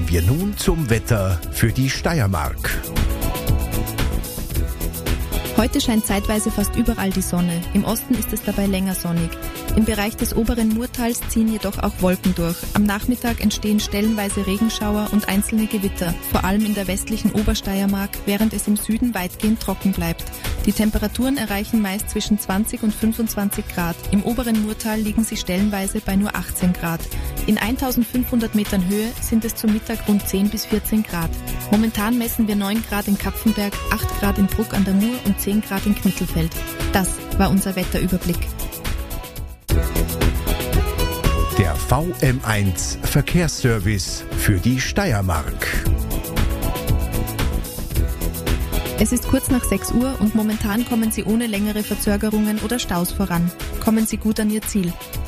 Kommen wir nun zum Wetter für die Steiermark. Heute scheint zeitweise fast überall die Sonne. Im Osten ist es dabei länger sonnig. Im Bereich des oberen Murtals ziehen jedoch auch Wolken durch. Am Nachmittag entstehen stellenweise Regenschauer und einzelne Gewitter, vor allem in der westlichen Obersteiermark, während es im Süden weitgehend trocken bleibt. Die Temperaturen erreichen meist zwischen 20 und 25 Grad. Im oberen Murtal liegen sie stellenweise bei nur 18 Grad. In 1500 Metern Höhe sind es zum Mittag rund 10 bis 14 Grad. Momentan messen wir 9 Grad in Kapfenberg, 8 Grad in Bruck an der Mur und 10 Grad in Knittelfeld. Das war unser Wetterüberblick. Der VM1 Verkehrsservice für die Steiermark. Es ist kurz nach 6 Uhr und momentan kommen Sie ohne längere Verzögerungen oder Staus voran. Kommen Sie gut an Ihr Ziel.